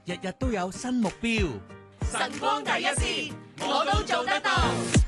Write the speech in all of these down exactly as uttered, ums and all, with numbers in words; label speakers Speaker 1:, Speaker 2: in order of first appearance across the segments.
Speaker 1: 日日都有新目標。
Speaker 2: 晨光第一線，我都做得到。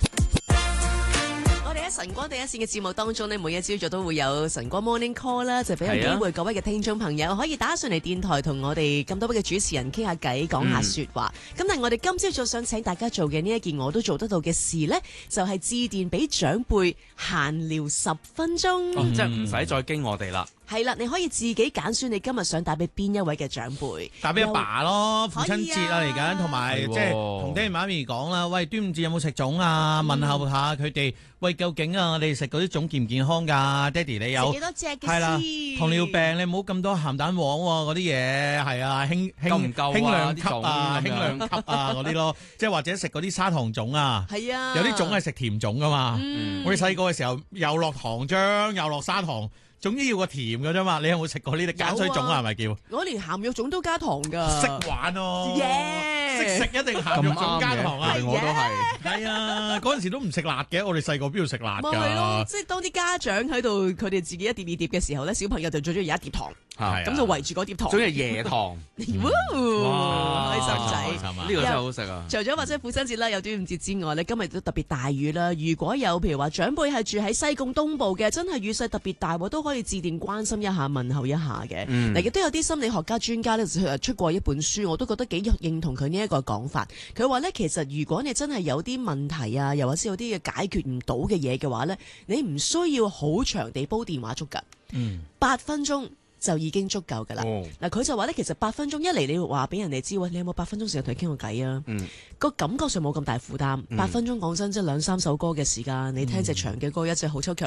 Speaker 3: 我哋喺晨光第一線嘅節目當中呢，每一朝早都會有晨光 Morning Call 啦，就俾個機會各位嘅聽眾朋友可以打上嚟電台同我哋咁多位嘅主持人傾下偈，講下說話。咁、嗯、但係我哋今朝早想請大家做嘅呢一件我都做得到嘅事呢，就係、是、致電俾長輩閒聊十分鐘，
Speaker 1: 哦嗯、即係唔使再經我哋啦。
Speaker 3: 係啦，你可以自己揀選你今日想打俾邊一位嘅長輩，
Speaker 4: 打俾阿爸咯，父親節啊嚟緊，同埋即係同爹哋媽咪講啦，喂，端午節有冇食粽啊？問候下佢哋，喂，究竟啊，我哋食嗰啲粽健唔健康㗎？爹哋你有
Speaker 3: 食幾多隻嘅先？
Speaker 4: 係啦，糖尿病你唔好咁多鹹蛋黃喎，嗰啲嘢係啊，輕輕
Speaker 1: 夠唔夠啊？
Speaker 4: 輕量級啊，
Speaker 1: 啲
Speaker 4: 輕量級啊嗰啲咯，即係或者食嗰啲砂糖粽啊，
Speaker 3: 係啊，
Speaker 4: 有啲粽係食甜粽㗎嘛。
Speaker 3: 嗯、
Speaker 4: 我哋細個嘅時候又落糖漿，又落砂糖。總之要個甜嘅啫嘛，你有冇食過呢啲鹼水粽啊？係咪叫？
Speaker 3: 我連鹹肉粽都加糖噶，
Speaker 4: 識玩哦，
Speaker 3: 識
Speaker 4: 食一定鹹肉粽加糖啊！
Speaker 1: 我都係，
Speaker 4: 係啊，嗰陣時都唔食辣嘅，我哋細個邊度食辣㗎？
Speaker 3: 咪係咯，即係當啲家長喺度，佢哋自己一碟二碟嘅時候咧，小朋友就最中意有一碟糖，咁就圍住嗰碟糖，
Speaker 1: 總係椰糖，
Speaker 3: 哇，開心仔，
Speaker 1: 呢個真係好食啊！
Speaker 3: 除咗或者父親節啦，有端午節之外咧，今日都特別大雨啦。如果有譬如話長輩係住喺西貢東部嘅，真係雨勢特別大，都可以致電關心一下、問候一下嘅。嗱，亦都有啲心理學家專家咧出過一本書，我都覺得幾認同佢呢一個講法。佢話咧，其實如果你真係有啲問題啊，又或者有啲嘅解決唔到嘅嘢嘅話咧，你唔需要好長地煲電話粥㗎，八、嗯、分鐘就已經足夠㗎啦。嗱，佢就話咧，其實八分鐘一嚟，你話俾人哋知，喂，你有冇八分鐘時間同佢傾個偈啊？嗯、個感覺上冇咁大負擔。八分鐘講真，即係兩三首歌嘅時間，你聽隻長嘅歌，一隻好抽強。